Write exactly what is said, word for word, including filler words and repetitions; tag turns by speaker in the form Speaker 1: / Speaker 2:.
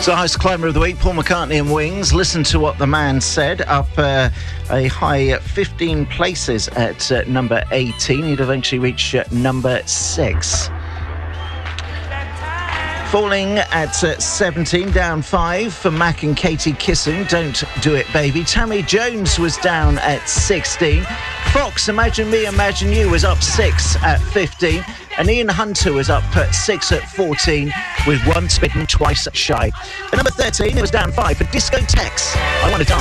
Speaker 1: So, highest climber of the week, Paul McCartney and Wings. Listen to what the man said. Up uh, a high fifteen places at uh, number eighteen. He'd eventually reach uh, number six. Falling at uh, seventeen, down five for Mac and Katie Kissing, Don't Do It Baby. Tammy Jones was down at sixteen. Fox, Imagine Me, Imagine You was up six at fifteen. And Ian Hunter was up at six at fourteen with Once Bitten, Twice Shy. At number thirteen, it was down five for Discotheques. I Want to Dance.